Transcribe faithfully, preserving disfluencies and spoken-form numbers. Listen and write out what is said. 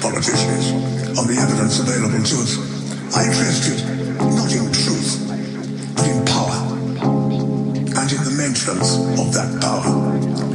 politicians on the evidence available to us. I interested not in truth, but in power, and in the maintenance of that power.